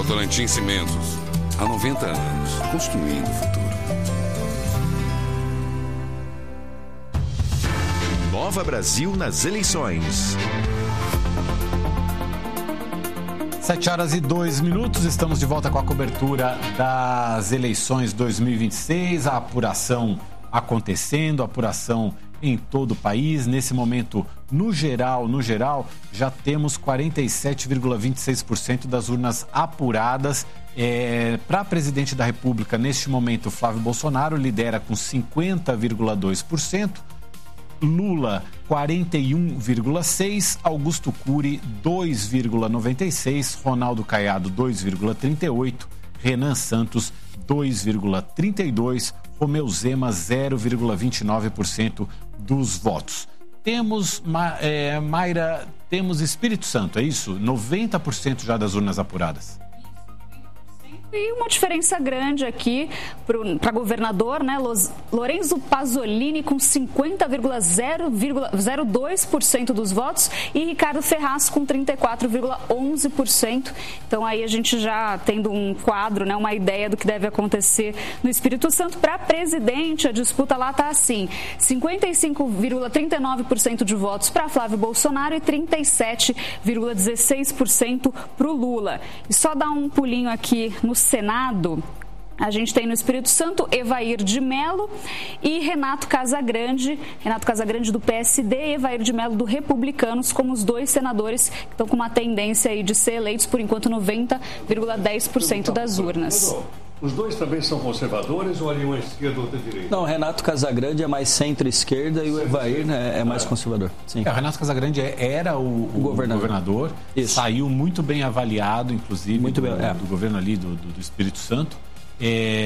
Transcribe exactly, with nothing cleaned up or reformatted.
Votorantim Cimentos. Há noventa anos, construindo o futuro. Nova Brasil nas eleições. Sete horas e dois minutos, estamos de volta com a cobertura das eleições dois mil e vinte e seis, a apuração acontecendo, a apuração em todo o país. Nesse momento, no geral, no geral, já temos quarenta e sete vírgula vinte e seis por cento das urnas apuradas. É, para presidente da República, neste momento, Flávio Bolsonaro lidera com cinquenta vírgula dois por cento. Lula, quarenta e um vírgula seis por cento, Augusto Cury, dois vírgula noventa e seis por cento, Ronaldo Caiado, dois vírgula trinta e oito por cento, Renan Santos, dois vírgula trinta e dois por cento, Romeu Zema, zero vírgula vinte e nove por cento dos votos. Temos, é, Mayra, temos Espírito Santo, é isso? noventa por cento já das urnas apuradas. E uma diferença grande aqui para governador, né? Lorenzo Pasolini com cinquenta vírgula zero dois por cento dos votos e Ricardo Ferraz com trinta e quatro vírgula onze por cento. Então aí a gente já tendo um quadro, né? Uma ideia do que deve acontecer no Espírito Santo. Para presidente, a disputa lá está assim, cinquenta e cinco vírgula trinta e nove por cento de votos para Flávio Bolsonaro e trinta e sete vírgula dezesseis por cento para o Lula. E só dar um pulinho aqui no Senado, a gente tem no Espírito Santo Evair de Mello e Renato Casagrande, Renato Casagrande do P S D e Evair de Mello do Republicanos, como os dois senadores que estão com uma tendência aí de ser eleitos, por enquanto, noventa vírgula dez por cento das urnas. Os dois também são conservadores ou ali um é esquerda ou outra é direita? Não, o Renato Casagrande é mais centro-esquerda e o Evair, né, é mais conservador. Sim. É, o Renato Casagrande era o, o governador, governador saiu muito bem avaliado, inclusive, muito do, bem, é. do governo ali do, do, do Espírito Santo. É...